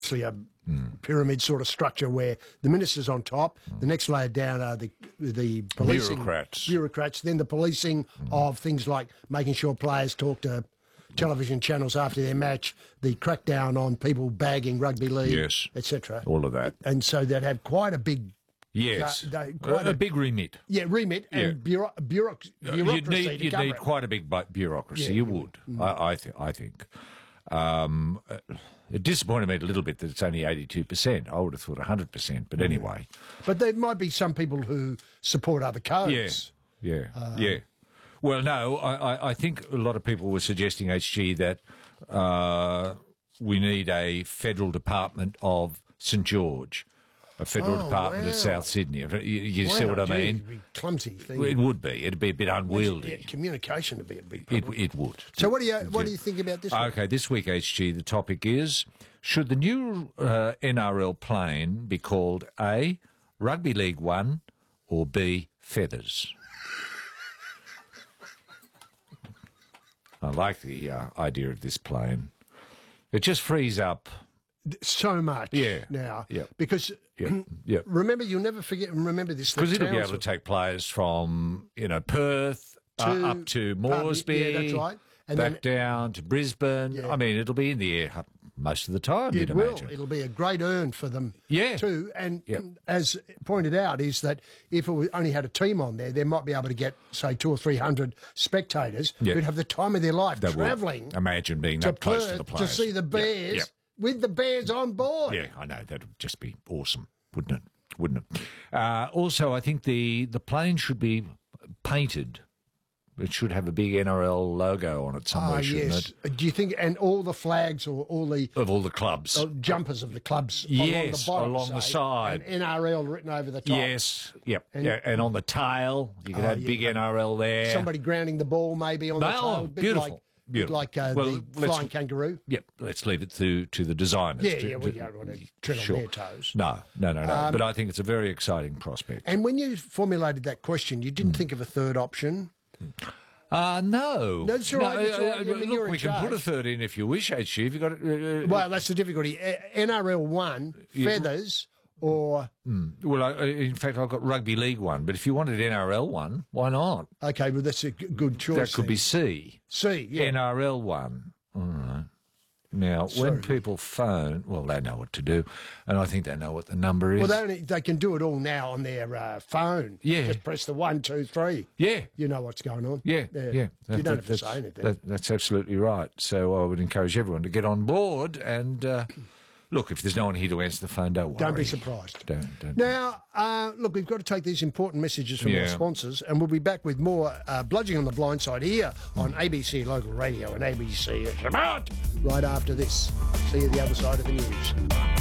obviously a pyramid sort of structure where the minister's on top, the next layer down are the policing bureaucrats, then the policing of things like making sure players talk to television channels after their match, the crackdown on people bagging rugby league, etc. All of that. And so they'd have quite a big... Yes, quite a big remit. Yeah, remit and bureaucracy. You'd need quite a big bureaucracy. Yeah. You would, I think. It disappointed me a little bit that it's only 82%. I would have thought 100%, but anyway. But there might be some people who support other codes. Yeah. Well, no, I think a lot of people were suggesting, HG, that we need a federal department of St George. A federal department of South Sydney. You see what I mean? It'd be a clumsy thing. It would be. It'd be a bit unwieldy. Communication would be a big problem. It would. So what do you think about this? Okay, this week, HG, the topic is: should the new NRL plane be called A, Rugby League One, or B, Feathers? I like the idea of this plane. It just frees up so much now. Because remember, you'll never forget and remember this. Because it'll be able to take players from, Perth up to Moresby, that's right. And back down to Brisbane. Yeah. I mean, it'll be in the air most of the time, It you'd will. imagine. It'll be a great earn for them too. And as pointed out, is that if it only had a team on there, they might be able to get, say, 200 or 300 spectators who'd have the time of their life travelling. Imagine being that close to the players. To see the Bears with the Bears on board. Yeah, I know. That would just be awesome, wouldn't it? Also, I think the plane should be painted. It should have a big NRL logo on it somewhere, shouldn't it? Do you think, and all the flags or all the clubs, jumpers of the clubs, along the side, and NRL written over the top. Yes, and on the tail, you could have big NRL there. Somebody grounding the ball maybe on the tail, beautiful. Like the flying kangaroo. Yep, let's leave it to the designers. We don't want to tread on their toes. No. But I think it's a very exciting prospect. And when you formulated that question, you didn't think of a third option? No. That's all right. Look, we can put a third in if you wish, HG. If you got well, that's the difficulty. NRL 1, Feathers, or... Well, in fact, I've got Rugby League 1, but if you wanted NRL 1, why not? Okay, well, that's a good choice. That could be C. C, yeah. NRL 1. All right. Now, when people phone, well, they know what to do, and I think they know what the number is. Well, they can do it all now on their phone. Yeah. Just press the 1, 2, 3. Yeah. You know what's going on. Yeah. You don't have to say anything. That's absolutely right. So I would encourage everyone to get on board and... look, if there's no one here to answer the phone, don't worry. Don't be surprised. Don't. Now, look, we've got to take these important messages from our sponsors, and we'll be back with more Bludging on the Blind Side here on ABC Local Radio and ABC It's About right after this. See you the other side of the news.